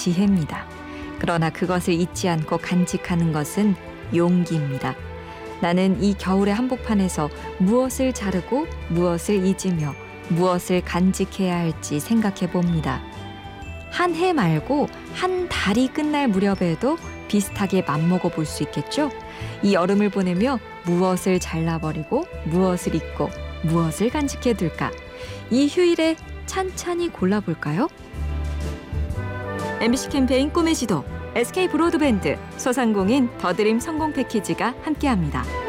지혜입니다. 그러나 그것을 잊지 않고 간직하는 것은 용기입니다. 나는 이 겨울의 한복판에서 무엇을 자르고 무엇을 잊으며 무엇을 간직해야 할지 생각해 봅니다. 한 해 말고 한 달이 끝날 무렵에도 비슷하게 맘먹어 볼 수 있겠죠? 이 여름을 보내며 무엇을 잘라버리고 무엇을 잊고 무엇을 간직해 둘까? 이 휴일에 찬찬히 골라볼까요? MBC 캠페인 꿈의 지도, SK 브로드밴드, 소상공인 더드림 성공 패키지가 함께합니다.